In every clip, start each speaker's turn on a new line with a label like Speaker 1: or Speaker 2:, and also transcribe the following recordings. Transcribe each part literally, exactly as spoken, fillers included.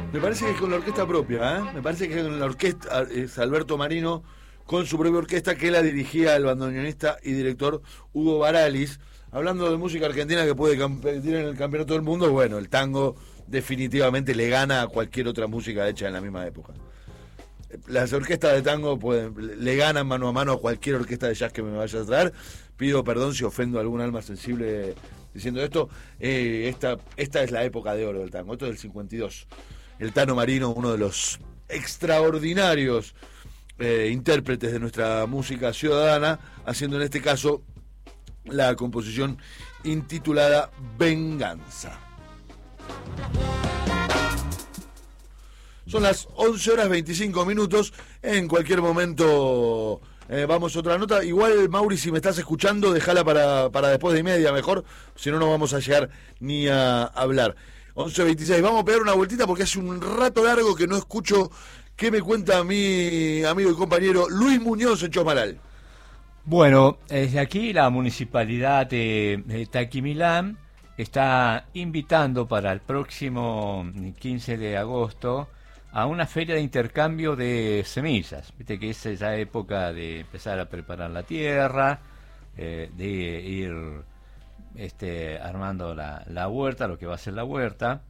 Speaker 1: Me parece que es con la orquesta propia, ¿eh? Me parece que es con la orquesta, es Alberto Marino, con su propia orquesta, que la dirigía el bandoneonista y director Hugo Baralis. Hablando de música argentina que puede competir en el campeonato del mundo, bueno, el tango definitivamente le gana a cualquier otra música hecha en la misma época. Las orquestas de tango pueden, le ganan mano a mano a cualquier orquesta de jazz que me vaya a traer. Pido perdón si ofendo a algún alma sensible diciendo esto. Eh, esta, esta es la época de oro del tango, esto es del cincuenta y dos. El Tano Marino, uno de los extraordinarios eh, intérpretes de nuestra música ciudadana, haciendo en este caso la composición intitulada Venganza. Son las once horas veinticinco minutos. En cualquier momento eh, vamos a otra nota. Igual, Mauri, si me estás escuchando, déjala para, para después de y media mejor, si no, no vamos a llegar ni a hablar. once veintiséis, vamos a pegar una vueltita porque hace un rato largo que no escucho qué me cuenta mi amigo y compañero Luis Muñoz en Chosmalal.
Speaker 2: Bueno, desde aquí la municipalidad de, de Taquimilán está invitando para el próximo quince de agosto a una feria de intercambio de semillas. Viste que es esa época de empezar a preparar la tierra, eh, de ir este, armando la, la huerta, lo que va a ser la huerta.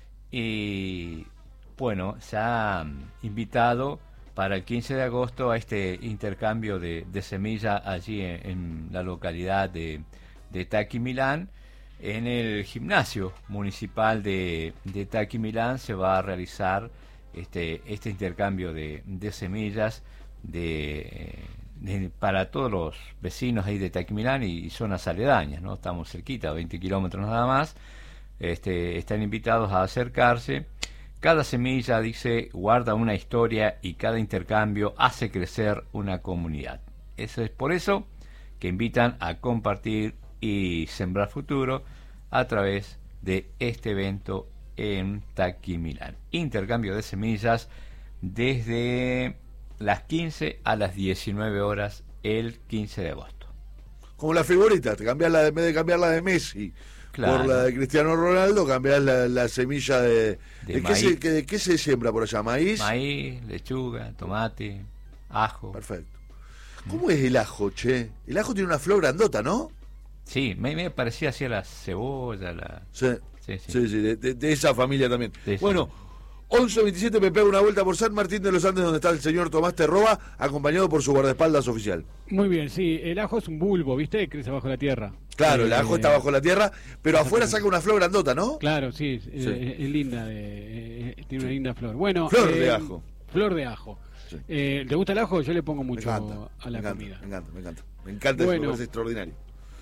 Speaker 2: Y bueno, se ha invitado para el quince de agosto a este intercambio de, de semillas allí en, en la localidad de, de Taquimilán. En el gimnasio municipal de, de Taquimilán se va a realizar este, este intercambio de, de semillas de, de, para todos los vecinos ahí de Taquimilán y, y zonas aledañas, ¿no? Estamos cerquita, veinte kilómetros nada más. Este, están invitados a acercarse. Cada semilla, dice, guarda una historia y cada intercambio hace crecer una comunidad. Eso es por eso que invitan a compartir y sembrar futuro a través de este evento en Taquimilán. Intercambio de semillas desde las quince a las diecinueve horas el quince de agosto.
Speaker 1: Como la figurita, te cambias la de, en vez de cambiarla de Messi, claro, por la de Cristiano Ronaldo, cambias la, la semilla de... ¿De, ¿de, qué se, que, ¿De qué se siembra por allá? ¿Maíz?
Speaker 2: Maíz, lechuga, tomate, ajo.
Speaker 1: Perfecto. ¿Cómo es el ajo, che? El ajo tiene una flor grandota, ¿no?
Speaker 2: Sí, me, me parecía así a la cebolla, la...
Speaker 1: Sí, sí, sí, sí, sí de, de, de esa familia también.
Speaker 2: De
Speaker 1: bueno, once veintisiete me pego una vuelta por San Martín de los Andes, donde está el señor Tomás Terroba, acompañado por su guardaespaldas oficial.
Speaker 3: Muy bien, sí, el ajo es un bulbo, ¿viste? Crece bajo la tierra.
Speaker 1: Claro,
Speaker 3: eh,
Speaker 1: el ajo está bajo la tierra, pero afuera saca una flor grandota, ¿no?
Speaker 3: Claro, sí, sí. Eh, es linda, de, eh, tiene una linda flor. Bueno,
Speaker 1: flor
Speaker 3: eh,
Speaker 1: de ajo.
Speaker 3: Flor de ajo. Sí. Eh, ¿Te gusta el ajo? Yo le pongo mucho
Speaker 1: me encanta,
Speaker 3: a la
Speaker 1: me encanta,
Speaker 3: comida.
Speaker 1: Me encanta, me encanta. Me encanta,
Speaker 3: bueno,
Speaker 1: eso, es extraordinario.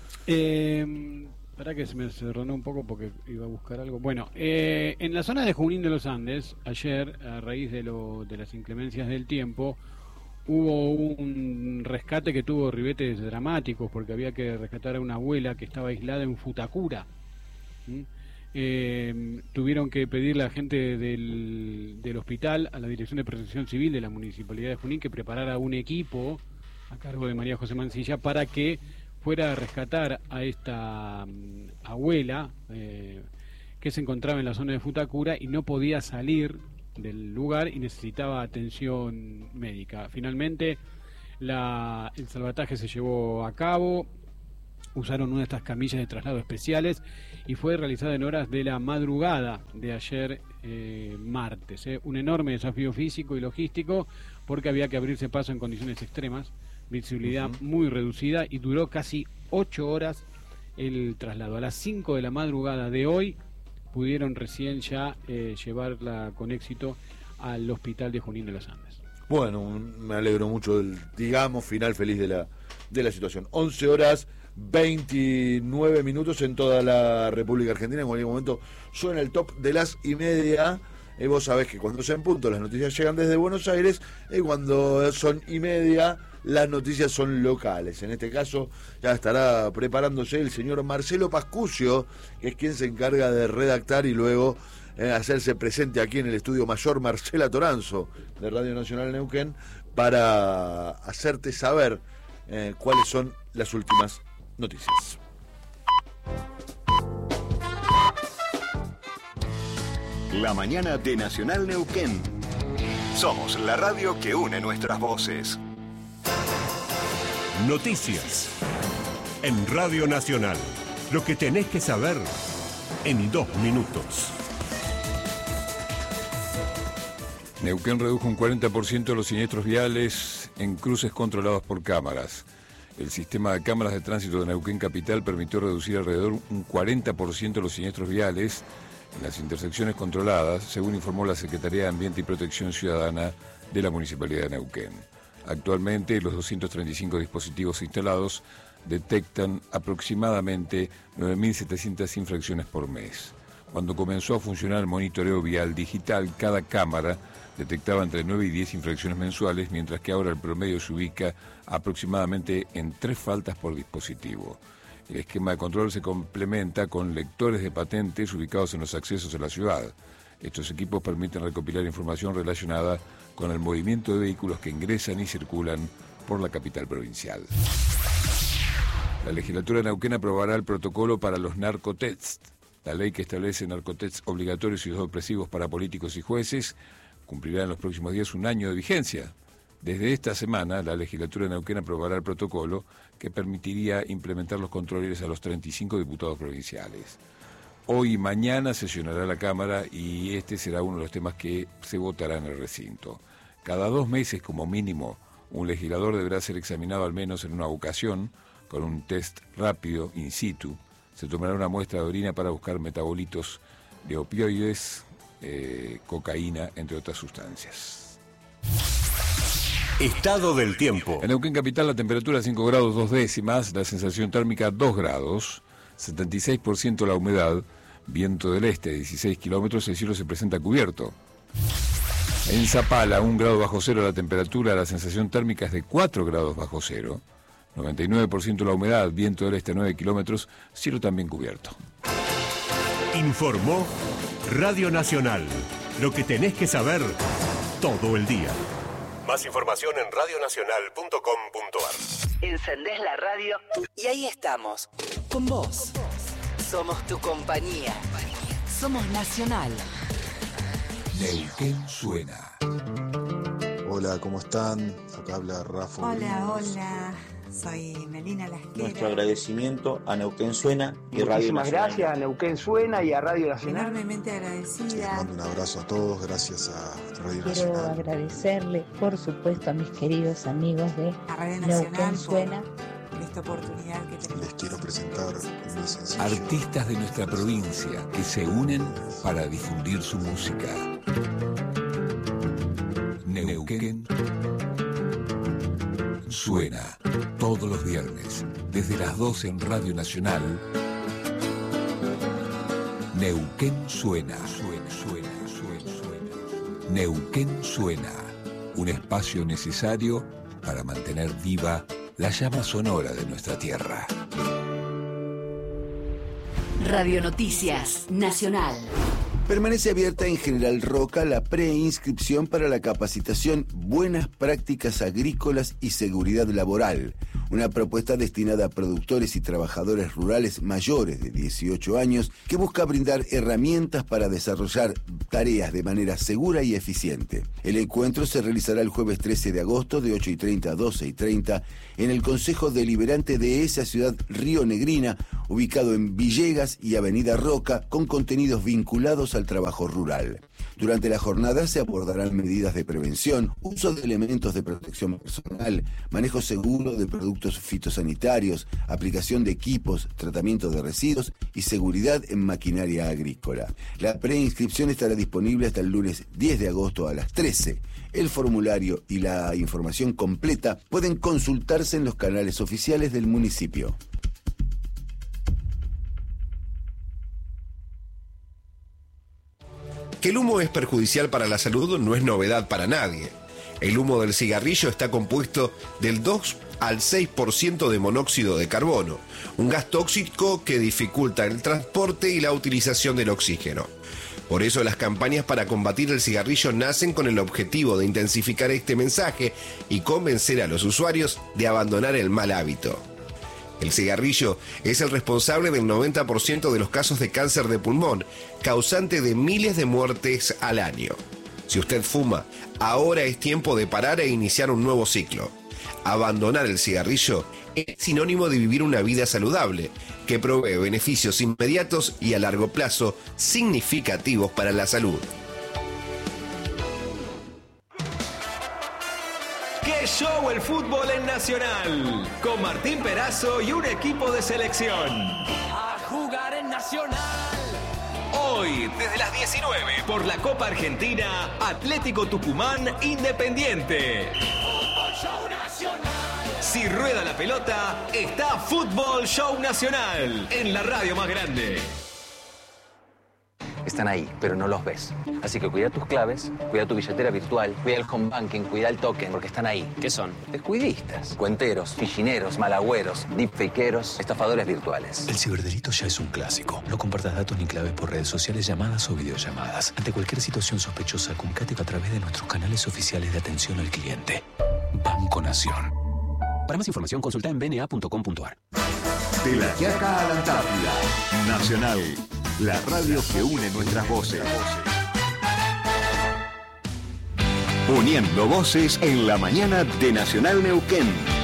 Speaker 3: Eh, para que se me cerró un poco porque iba a buscar algo. Bueno, eh, en la zona de Junín de los Andes, ayer, a raíz de, lo, de las inclemencias del tiempo, hubo un rescate que tuvo ribetes dramáticos porque había que rescatar a una abuela que estaba aislada en Futacura. ¿Mm? Eh, tuvieron que pedirle a la gente del, del hospital, a la Dirección de Protección Civil de la Municipalidad de Junín, que preparara un equipo a cargo de María José Mancilla para que fuera a rescatar a esta um, abuela eh, que se encontraba en la zona de Futacura y no podía salir del lugar y necesitaba atención médica. Finalmente la, el salvataje se llevó a cabo, usaron una de estas camillas de traslado especiales y fue realizada en horas de la madrugada de ayer eh, martes. Eh. Un enorme desafío físico y logístico porque había que abrirse paso en condiciones extremas, visibilidad uh-huh. muy reducida y duró casi ocho horas el traslado. A las cinco de la madrugada de hoy pudieron recién ya eh, llevarla con éxito al hospital de Junín de los Andes.
Speaker 1: Bueno, me alegro mucho del, digamos, final feliz de la, de la situación. once horas veintinueve minutos en toda la República Argentina. En cualquier momento suena el top de las y media. Eh, vos sabés que cuando sea en punto las noticias llegan desde Buenos Aires y cuando son y media las noticias son locales. En este caso ya estará preparándose el señor Marcelo Pascucio, que es quien se encarga de redactar y luego eh, hacerse presente aquí en el estudio mayor Marcela Toranzo de Radio Nacional Neuquén para hacerte saber eh, cuáles son las últimas noticias.
Speaker 4: La mañana de Nacional Neuquén. Somos la radio que une nuestras voces.
Speaker 5: Noticias. En Radio Nacional. Lo que tenés que saber en dos minutos.
Speaker 6: Neuquén redujo un cuarenta por ciento los siniestros viales en cruces controlados por cámaras. El sistema de cámaras de tránsito de Neuquén Capital permitió reducir alrededor un cuarenta por ciento los siniestros viales en las intersecciones controladas, según informó la Secretaría de Ambiente y Protección Ciudadana de la Municipalidad de Neuquén. Actualmente, los doscientos treinta y cinco dispositivos instalados detectan aproximadamente nueve mil setecientas infracciones por mes. Cuando comenzó a funcionar el monitoreo vial digital, cada cámara detectaba entre nueve y diez infracciones mensuales, mientras que ahora el promedio se ubica aproximadamente en tres faltas por dispositivo. El esquema de control se complementa con lectores de patentes ubicados en los accesos a la ciudad. Estos equipos permiten recopilar información relacionada con el movimiento de vehículos que ingresan y circulan por la capital provincial. La legislatura de Neuquén aprobará el protocolo para los narcotests. La ley que establece narcotests obligatorios y opresivos para políticos y jueces cumplirá en los próximos días un año de vigencia. Desde esta semana, la legislatura de Neuquén aprobará el protocolo que permitiría implementar los controles a los treinta y cinco diputados provinciales. Hoy y mañana sesionará la Cámara y este será uno de los temas que se votará en el recinto. Cada dos meses, como mínimo, un legislador deberá ser examinado al menos en una ocasión con un test rápido in situ. Se tomará una muestra de orina para buscar metabolitos de opioides, eh, cocaína, entre otras sustancias.
Speaker 5: Estado del tiempo.
Speaker 6: En Neuquén Capital la temperatura cinco grados dos décimas, la sensación térmica dos grados, setenta y seis por ciento la humedad, viento del este dieciséis kilómetros, el cielo se presenta cubierto. En Zapala, un grado bajo cero la temperatura, la sensación térmica es de cuatro grados bajo cero, noventa y nueve por ciento la humedad, viento del este nueve kilómetros, cielo también cubierto.
Speaker 5: Informó Radio Nacional. Lo que tenés que saber todo el día. Más información en radio nacional punto com punto ar.
Speaker 7: Encendés la radio y ahí estamos, con vos. Somos tu compañía. Somos Nacional.
Speaker 6: Neuquén suena.
Speaker 8: Hola, ¿cómo están? Acá habla Rafa.
Speaker 9: Hola, hola. Soy Melina Lasquera.
Speaker 10: Nuestro agradecimiento a Neuquén Suena y Radio
Speaker 11: Muchísimas
Speaker 10: Nacional.
Speaker 11: gracias a Neuquén Suena y a Radio Nacional.
Speaker 9: Enormemente agradecida.
Speaker 8: Les mando un abrazo a todos, gracias a Radio
Speaker 12: Quiero
Speaker 8: Nacional.
Speaker 12: agradecerle, por supuesto, a mis queridos amigos de
Speaker 9: A Radio Nacional
Speaker 12: Neuquén Suena.
Speaker 9: por esta oportunidad que tenemos.
Speaker 8: Les quiero presentar mi sencillo.
Speaker 6: Artistas de nuestra provincia que se unen para difundir su música. Neuquén suena todos los viernes desde las doce en Radio Nacional. Neuquén suena, suena, suena, suena, suena. Neuquén suena, un espacio necesario para mantener viva la llama sonora de nuestra tierra.
Speaker 7: Radio Noticias Nacional.
Speaker 13: Permanece abierta en General Roca la preinscripción para la capacitación Buenas Prácticas Agrícolas y Seguridad Laboral, una propuesta destinada a productores y trabajadores rurales mayores de dieciocho años que busca brindar herramientas para desarrollar tareas de manera segura y eficiente. El encuentro se realizará el jueves trece de agosto de ocho y treinta a doce y treinta en el Consejo Deliberante de esa ciudad rionegrina, ubicado en Villegas y Avenida Roca, con contenidos vinculados al trabajo rural. Durante la jornada se abordarán medidas de prevención, uso de elementos de protección personal, manejo seguro de productos fitosanitarios, aplicación de equipos, tratamiento de residuos y seguridad en maquinaria agrícola. La preinscripción estará disponible hasta el lunes diez de agosto a las trece. El formulario y la información completa pueden consultarse en los canales oficiales del municipio.
Speaker 14: Que el humo es perjudicial para la salud no es novedad para nadie. El humo del cigarrillo está compuesto del dos al seis por ciento de monóxido de carbono, un gas tóxico que dificulta el transporte y la utilización del oxígeno. Por eso las campañas para combatir el cigarrillo nacen con el objetivo de intensificar este mensaje y convencer a los usuarios de abandonar el mal hábito. El cigarrillo es el responsable del noventa por ciento de los casos de cáncer de pulmón, causante de miles de muertes al año. Si usted fuma, ahora es tiempo de parar e iniciar un nuevo ciclo. Abandonar el cigarrillo es sinónimo de vivir una vida saludable, que provee beneficios inmediatos y a largo plazo significativos para la salud.
Speaker 15: ¡Qué show el fútbol en Nacional! Con Martín Perazo y un equipo de selección.
Speaker 16: A jugar en Nacional.
Speaker 15: Hoy, desde las diecinueve, por la Copa Argentina, Atlético Tucumán Independiente.
Speaker 16: Fútbol Show Nacional.
Speaker 15: Si rueda la pelota, está Fútbol Show Nacional, en la radio más grande.
Speaker 17: Están ahí, pero no los ves. Así que cuida tus claves, cuida tu billetera virtual, cuida el home banking, cuida el token, porque están ahí.
Speaker 18: ¿Qué son?
Speaker 17: Descuidistas, cuenteros, fichineros, malagüeros, deepfakeros, estafadores virtuales.
Speaker 19: El ciberdelito ya es un clásico. No compartas datos ni claves por redes sociales, llamadas o videollamadas. Ante cualquier situación sospechosa, comunícate a través de nuestros canales oficiales de atención al cliente. Banco Nación. Para más información, consulta en b n a punto com punto a r.
Speaker 4: De la Quiaca a la Antártida. Nacional, la radio que une nuestras voces. Uniendo voces en la mañana de Nacional Neuquén.